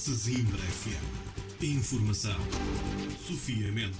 Sesimbra FM. Informação. Sofia Mendes.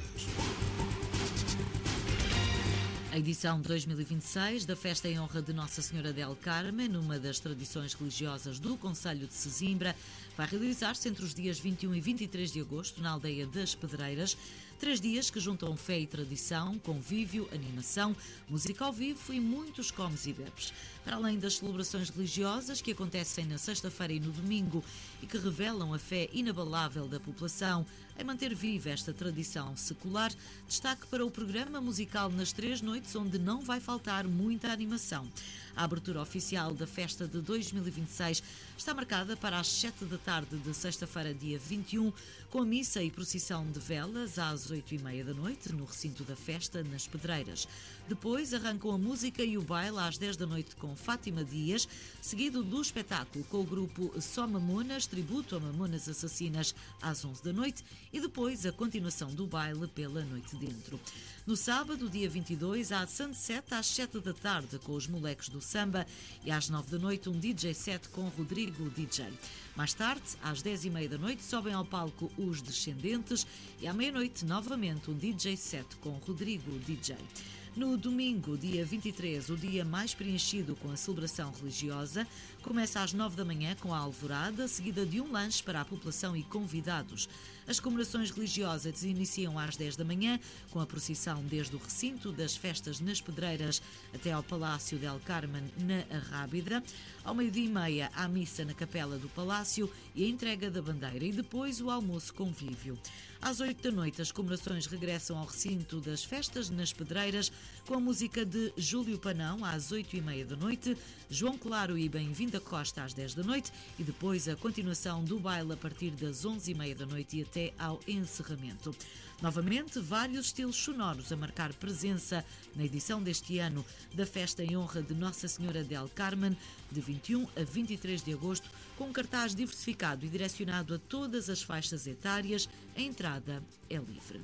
A edição de 2026 da Festa em Honra de Nossa Senhora del Carmen, uma das tradições religiosas do Concelho de Sesimbra, vai realizar-se entre os dias 21 e 23 de agosto na aldeia das Pedreiras. 3 dias que juntam fé e tradição, convívio, animação, música ao vivo e muitos comes e bebes. Para além das celebrações religiosas que acontecem na sexta-feira e no domingo e que revelam a fé inabalável da população em manter viva esta tradição secular, destaque para o programa musical nas 3 noites, onde não vai faltar muita animação. A abertura oficial da festa de 2026 está marcada para as 7 da tarde de sexta-feira, dia 21, com a missa e procissão de velas às 8h30 da noite, no recinto da festa, nas Pedreiras. Depois arrancam a música e o baile às 10 da noite com Fátima Dias, seguido do espetáculo com o grupo Só Mamonas, tributo a Mamonas Assassinas, às 11 da noite, e depois a continuação do baile pela noite dentro. No sábado, dia 22, há Sunset às 7 da tarde com os moleques do samba e às 9 da noite um DJ set com Rodrigo DJ. Mais tarde, às 10h30 da noite, sobem ao palco os Descendentes e à meia-noite, novamente, um DJ set com Rodrigo DJ. No domingo, dia 23, o dia mais preenchido com a celebração religiosa, começa às 9 da manhã com a alvorada, seguida de um lanche para a população e convidados. As comemorações religiosas iniciam às 10 da manhã, com a procissão desde o recinto das festas nas Pedreiras até ao Palácio del Carmen, na Arrábida. Ao 12h30, há missa na capela do Palácio e a entrega da bandeira, e depois o almoço convívio. Às 8 da noite, as comemorações regressam ao recinto das festas nas Pedreiras, com a música de Júlio Panão às 8h30 da noite, João Claro e Bem-vinda Costa às 10 da noite e depois a continuação do baile a partir das 11h30 da noite e até ao encerramento. Novamente, vários estilos sonoros a marcar presença na edição deste ano da Festa em Honra de Nossa Senhora del Carmen, de 21 a 23 de agosto, com um cartaz diversificado e direcionado a todas as faixas etárias. A entrada é livre.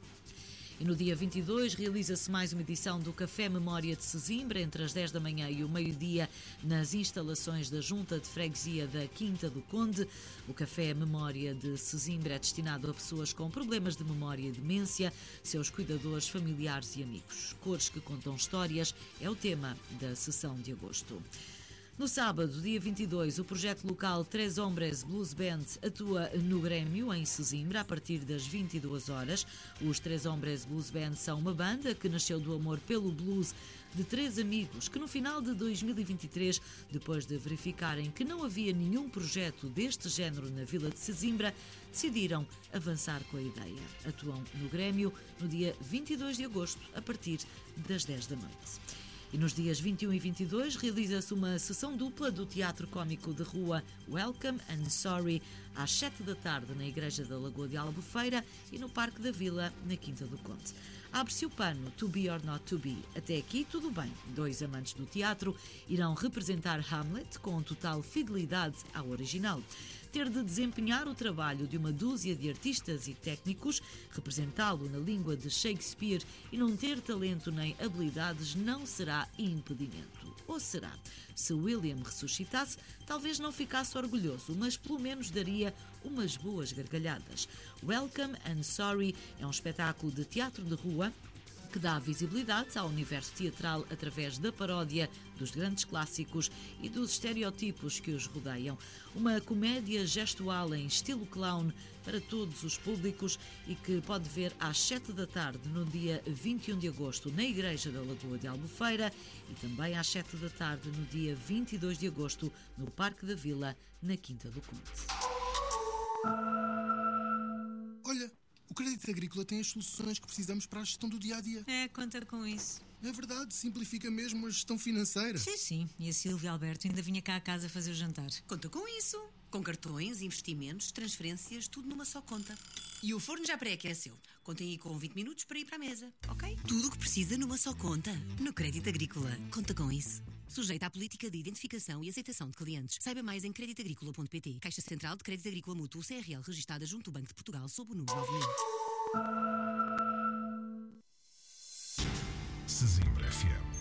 E no dia 22 realiza-se mais uma edição do Café Memória de Sesimbra, entre as 10 da manhã e o meio-dia, nas instalações da Junta de Freguesia da Quinta do Conde. O Café Memória de Sesimbra é destinado a pessoas com problemas de memória e demência, seus cuidadores, familiares e amigos. Cores que contam histórias é o tema da sessão de agosto. No sábado, dia 22, o projeto local Tres Hombres Blues Band atua no Grêmio, em Sesimbra, a partir das 22 horas. Os Tres Hombres Blues Band são uma banda que nasceu do amor pelo blues de 3 amigos que no final de 2023, depois de verificarem que não havia nenhum projeto deste género na vila de Sesimbra, decidiram avançar com a ideia. Atuam no Grêmio no dia 22 de agosto, a partir das 10 da noite. E nos dias 21 e 22 realiza-se uma sessão dupla do Teatro Cómico de Rua Welcome and Sorry às 7 da tarde na Igreja da Lagoa de Albufeira e no Parque da Vila, na Quinta do Conde. Abre-se o pano To Be or Not To Be. Até aqui tudo bem. 2 amantes do teatro irão representar Hamlet com total fidelidade ao original. Ter de desempenhar o trabalho de uma dúzia de artistas e técnicos, representá-lo na língua de Shakespeare e não ter talento nem habilidades não será impedimento. Ou será? Se William ressuscitasse, talvez não ficasse orgulhoso, mas pelo menos daria umas boas gargalhadas. Welcome and Sorry é um espetáculo de teatro de rua que dá visibilidade ao universo teatral através da paródia dos grandes clássicos e dos estereótipos que os rodeiam. Uma comédia gestual em estilo clown para todos os públicos e que pode ver às 7 da tarde no dia 21 de agosto na Igreja da Lagoa de Albufeira e também às 7 da tarde no dia 22 de agosto no Parque da Vila, na Quinta do Conde. Olha, o Crédito Agrícola tem as soluções que precisamos para a gestão do dia-a-dia. É, conta com isso. É verdade, simplifica mesmo a gestão financeira. Sim. E a Silvia Alberto ainda vinha cá a casa fazer o jantar. Conta com isso. Com cartões, investimentos, transferências, tudo numa só conta. E o forno já pré-aqueceu. Contem aí com 20 minutos para ir para a mesa, ok? Tudo o que precisa numa só conta. No Crédito Agrícola. Conta com isso. Sujeita à política de identificação e aceitação de clientes. Saiba mais em creditagricola.pt. Caixa Central de Crédito Agrícola Mútuo CRL, registada junto ao Banco de Portugal sob o número 9000. Sesimbra FM.